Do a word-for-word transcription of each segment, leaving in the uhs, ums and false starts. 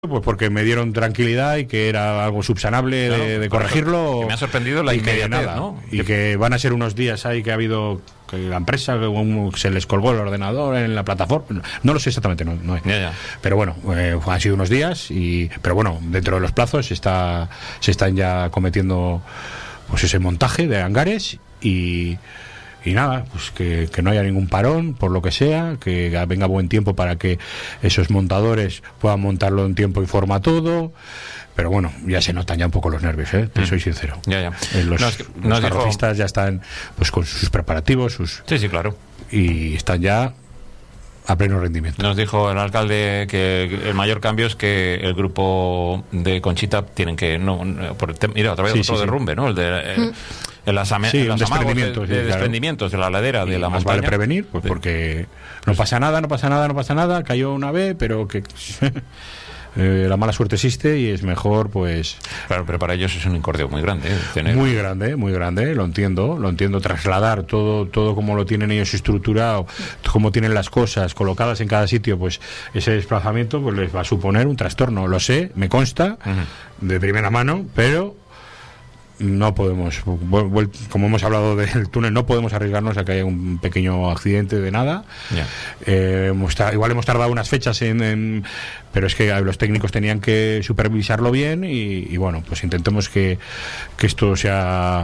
Pues porque me dieron tranquilidad y que era algo subsanable claro, de, de corregirlo. Que me ha sorprendido la inmediatez, ¿no? Y que, que van a ser unos días ahí que ha habido que la empresa que se les colgó el ordenador en la plataforma. No lo sé exactamente, no, no ya, ya. Pero bueno, eh, han sido unos días y, pero bueno, dentro de los plazos se está, se están ya cometiendo pues ese montaje de hangares y Y nada, pues que, que no haya ningún parón, por lo que sea, que venga buen tiempo para que esos montadores puedan montarlo en tiempo y forma todo. Pero bueno, ya se notan ya un poco los nervios, ¿eh? Te mm. soy sincero. Ya, ya. Eh, los no, es que, los no carrocistas dijo... ya están pues con sus preparativos, sus sí, sí, claro. Y están ya a pleno rendimiento. Nos dijo el alcalde que el mayor cambio es que el grupo de Conchita tienen que no, no por, mira, otra vez sí, otro sí, derrumbe, sí. ¿no? El de eh, mm. En las, am- sí, en las desprendimientos, de, de sí, desprendimientos claro. de la ladera de y la más montaña. Vale prevenir, pues porque no pasa nada, no pasa nada, no pasa nada, cayó una vez, pero que eh, la mala suerte existe y es mejor, pues. Claro, pero para ellos es un incordio muy grande. ¿eh? Tener... Muy grande, muy grande, lo entiendo, lo entiendo. Trasladar todo, todo como lo tienen ellos estructurado, como tienen las cosas colocadas en cada sitio, pues ese desplazamiento pues les va a suponer un trastorno. Lo sé, me consta, uh-huh. de primera mano, pero no podemos, como hemos hablado del túnel, no podemos arriesgarnos a que haya un pequeño accidente de nada. Yeah. Eh, hemos tar- igual hemos tardado unas fechas en, en, pero es que los técnicos tenían que supervisarlo bien y, y bueno, pues intentemos que, que esto sea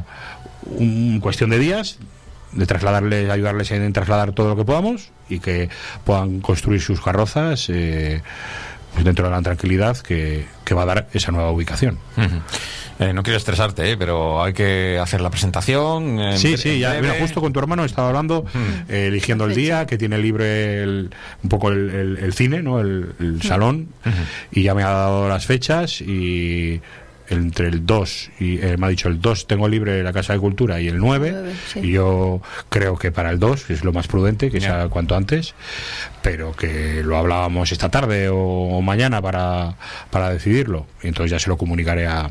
un cuestión de días, de trasladarles, ayudarles en trasladar todo lo que podamos y que puedan construir sus carrozas eh, pues dentro de la tranquilidad que, que va a dar esa nueva ubicación. Uh-huh. Eh, no quiero estresarte, ¿eh? Pero hay que hacer la presentación. En sí, sí, ya, mira, justo con tu hermano estaba hablando, mm. eh, eligiendo el día, que tiene libre el, un poco el, el, el cine, ¿no? El, el mm. salón, uh-huh. y ya me ha dado las fechas y entre el dos y eh, me ha dicho el dos tengo libre la Casa de Cultura y el nueve, nueve sí. Y yo creo que para el dos es lo más prudente, que yeah. sea cuanto antes, pero que lo hablábamos esta tarde o, o mañana para, para decidirlo, y entonces ya se lo comunicaré a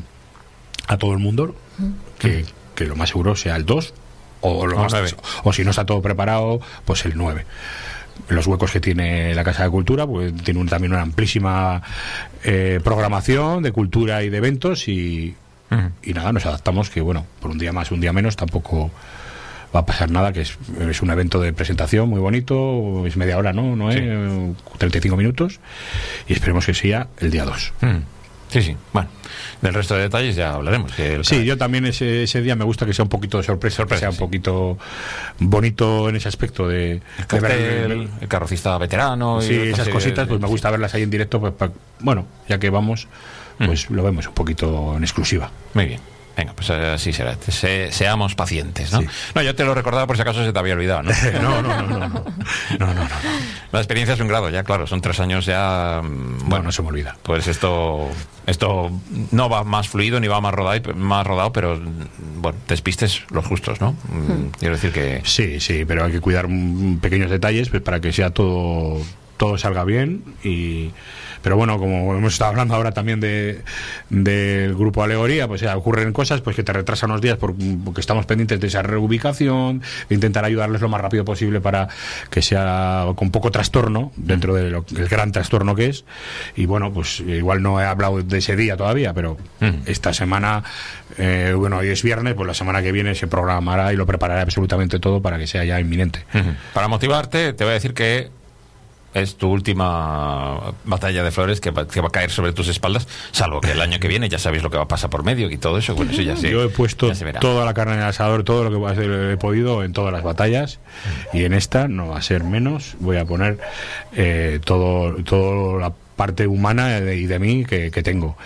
a todo el mundo que, que lo más seguro sea el dos o, lo más, o si no está todo preparado, pues el nueve. Los huecos que tiene la Casa de Cultura, pues tiene un, también una amplísima eh, programación de cultura y de eventos y, uh-huh. y nada, nos adaptamos que bueno, por un día más, un día menos tampoco va a pasar nada, que es, es un evento de presentación muy bonito, es media hora, ¿no? ¿No? Sí. Eh, treinta y cinco minutos y esperemos que sea el día dos. Uh-huh. Sí, sí, bueno, del resto de detalles ya hablaremos. Que el... Sí, yo también ese, ese día me gusta que sea un poquito de sorpresa, sorpresa que sea sí. un poquito bonito en ese aspecto de... El cartel, de ver el, el carrocista veterano... Sí, y esas cositas, de, pues me gusta sí. verlas ahí en directo, pues para, bueno, ya que vamos, pues mm. lo vemos un poquito en exclusiva. Muy bien. Venga, pues así será. Se, seamos pacientes, ¿no? Sí. No, yo te lo recordaba por si acaso se te había olvidado, ¿no? no, no, no, no, no, no, no, no. La experiencia es un grado, ya, claro, son tres años ya... Bueno, no se me olvida. Pues esto esto no va más fluido ni va más rodado, más rodado, pero, bueno, despistes los justos, ¿no? Hmm. Quiero decir que... Sí, sí, pero hay que cuidar pequeños detalles pues, para que sea todo, todo salga bien y... Pero bueno, como hemos estado hablando ahora también de del grupo Alegoría, pues ya ocurren cosas pues que te retrasan unos días por, porque estamos pendientes de esa reubicación, de intentar ayudarles lo más rápido posible para que sea con poco trastorno dentro del gran trastorno que es. Y bueno, pues igual no he hablado de ese día todavía, pero uh-huh. esta semana, eh, bueno, hoy es viernes, pues la semana que viene se programará y lo prepararé absolutamente todo para que sea ya inminente. Uh-huh. Para motivarte, te voy a decir que es tu última batalla de flores que va, que va a caer sobre tus espaldas, salvo que el año que viene ya sabéis lo que va a pasar por medio y todo eso. Bueno, eso ya se, yo he puesto toda la carne en el asador, todo lo que he podido en todas las batallas, y en esta no va a ser menos. Voy a poner eh, todo, todo la parte humana de, y de mí que, que tengo.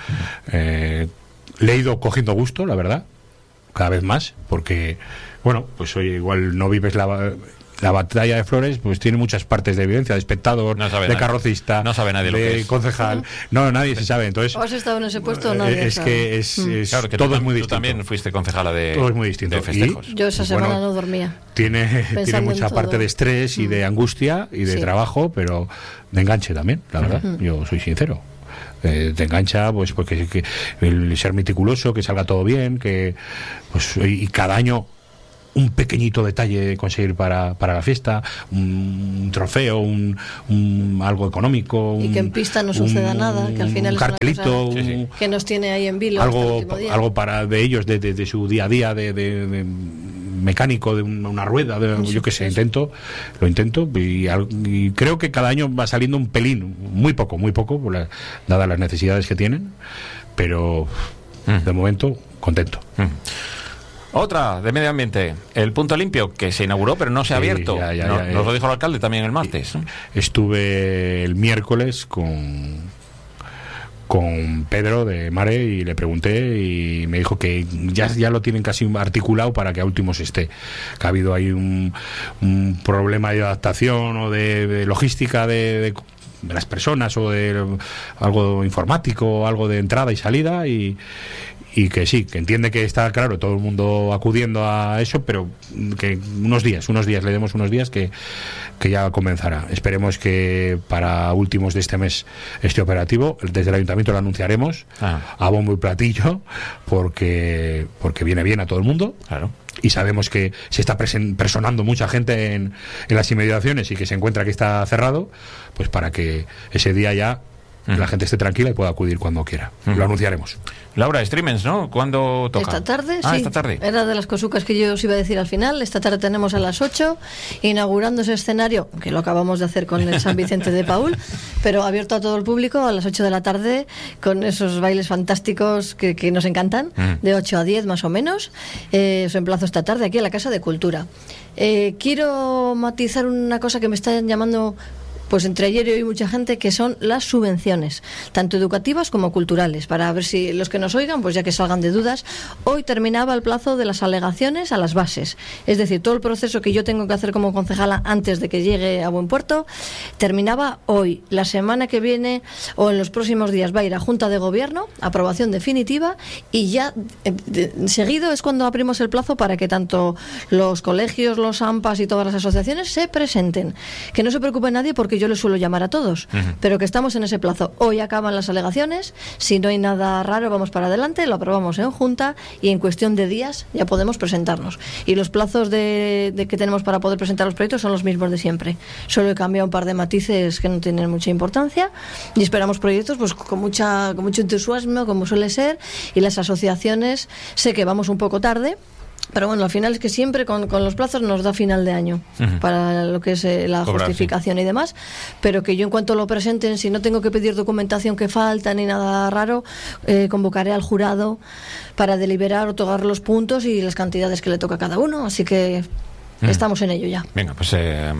Eh, le he ido cogiendo gusto, la verdad, cada vez más, porque bueno, pues oye, igual no vives la... La batalla de flores pues tiene muchas partes de evidencia, de espectador, no de carrocista, no sabe nadie de lo que es. concejal, no, nadie se sabe. Entonces, ¿has estado en ese puesto? No, es que es, es claro, que todo tú, es muy tú distinto. También fuiste concejala de, todo es muy distinto. de festejos. Y yo esa semana bueno, no dormía. Tiene, tiene mucha parte de estrés y de angustia y de sí. trabajo, pero de enganche también, la verdad. Uh-huh. Yo soy sincero. Eh, te engancha pues porque que el ser meticuloso, que salga todo bien, que pues y cada año un pequeñito detalle conseguir para, para la fiesta, un, un trofeo, un, un algo económico, un, y que en pista no suceda un, nada, que al final un cartelito, es una cosa un, sí, sí. que nos tiene ahí en vilo algo, algo para de ellos, de, de, de su día a día, de, de, de mecánico, de una, una rueda, de, sí, yo que sé, intento, lo intento y, y creo que cada año va saliendo un pelín, muy poco, muy poco, por la, dadas las necesidades que tienen, pero mm. de momento contento. Mm. Otra de medio ambiente, el punto limpio, que se inauguró pero no se ha sí, abierto. Ya, ya, no, ya, ya. Nos lo dijo el alcalde también el martes. ¿No? Estuve el miércoles con con Pedro de Mare y le pregunté y me dijo que ya, ya lo tienen casi articulado para que a últimos esté. Que ha habido ahí un, un problema de adaptación o de, de logística de, de, de las personas o de algo informático, algo de entrada y salida y y que sí, que entiende que está claro todo el mundo acudiendo a eso, pero que unos días, unos días, le demos unos días que, que ya comenzará. Esperemos que para últimos de este mes esté operativo. Desde el ayuntamiento lo anunciaremos ah. a bombo y platillo, porque, porque viene bien a todo el mundo. Claro. Y sabemos que se está presen, personando mucha gente en, en las inmediaciones y que se encuentra que está cerrado, pues para que ese día ya uh-huh. la gente esté tranquila y pueda acudir cuando quiera. Uh-huh. Lo anunciaremos. Laura, Streamers, ¿no? ¿Cuándo toca? Esta tarde, ah, sí. esta tarde. Era de las cosucas que yo os iba a decir al final. Esta tarde tenemos a las ocho, inaugurando ese escenario, que lo acabamos de hacer con el San Vicente de Paúl, pero abierto a todo el público a las ocho de la tarde, con esos bailes fantásticos que, que nos encantan, mm. de ocho a diez más o menos. Eh, os emplazo esta tarde aquí en la Casa de Cultura. Eh, quiero matizar una cosa que me está llamando... pues entre ayer y hoy mucha gente, que son las subvenciones, tanto educativas como culturales, para ver si los que nos oigan, pues ya que salgan de dudas. Hoy terminaba el plazo de las alegaciones a las bases, es decir, todo el proceso que yo tengo que hacer como concejala antes de que llegue a buen puerto, terminaba hoy. La semana que viene o en los próximos días va a ir a Junta de Gobierno, aprobación definitiva, y ya eh, de, seguido es cuando abrimos el plazo para que tanto los colegios, los AMPAs y todas las asociaciones se presenten. Que no se preocupe nadie, porque yo les suelo llamar a todos, uh-huh. pero que estamos en ese plazo. Hoy acaban las alegaciones, si no hay nada raro vamos para adelante, lo aprobamos en Junta y en cuestión de días ya podemos presentarnos. Y los plazos de, de que tenemos para poder presentar los proyectos son los mismos de siempre. Solo he cambiado un par de matices que no tienen mucha importancia y esperamos proyectos pues con mucha con mucho entusiasmo, como suele ser, y las asociaciones, sé que vamos un poco tarde, pero bueno, al final es que siempre con, con los plazos nos da final de año uh-huh. para lo que es eh, la Cobrar, justificación sí. y demás, pero que yo en cuanto lo presenten, si no tengo que pedir documentación que falta ni nada raro, eh, convocaré al jurado para deliberar, otorgar los puntos y las cantidades que le toca a cada uno, así que mm. estamos en ello ya. Venga, pues eh,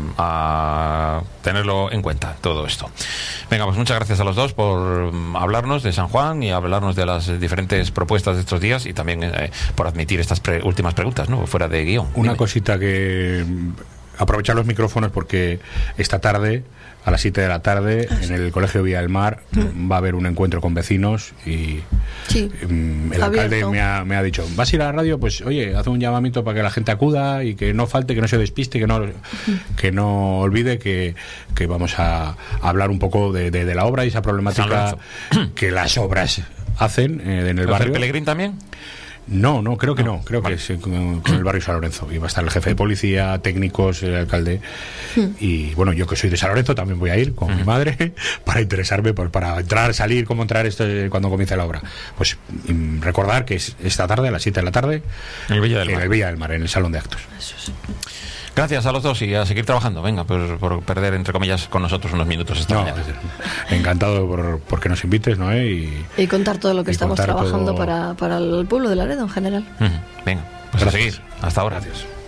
a tenerlo en cuenta todo esto. Venga, pues muchas gracias a los dos por hablarnos de San Juan y hablarnos de las diferentes propuestas de estos días y también eh, por admitir estas pre- últimas preguntas, ¿no? Fuera de guión. Una Dime. Cosita que... aprovechar los micrófonos porque esta tarde, a las siete de la tarde, ah, sí. en el Colegio Villa del Mar mm. va a haber un encuentro con vecinos y sí. um, el Abierto. alcalde me ha, me ha dicho, ¿vas a ir a la radio? Pues oye, hace un llamamiento para que la gente acuda y que no falte, que no se despiste, que no, mm. que no olvide que, que vamos a, a hablar un poco de, de, de la obra y esa problemática que las obras hacen eh, en el barrio. ¿El Pelegrín también? No, no, creo que no, no. creo vale. que es con, con el barrio San Lorenzo. Y va a estar el jefe de policía, técnicos, el alcalde. Mm. Y bueno, yo que soy de San Lorenzo también voy a ir con mm. mi madre para interesarme, por, para entrar, salir, cómo entrar esto cuando comience la obra. Pues recordar que es esta tarde, a las siete de la tarde, en el Villa del en Mar, el Villa del Mar, en el Salón de Actos. Eso sí. Gracias a los dos y a seguir trabajando. Venga, por, por perder, entre comillas, con nosotros unos minutos esta no, mañana. Encantado por, por que nos invites, ¿no? Y, y contar todo lo que estamos trabajando todo... para, para el pueblo de Laredo en general. Uh-huh. Venga, pues gracias. A seguir. Hasta ahora. Gracias.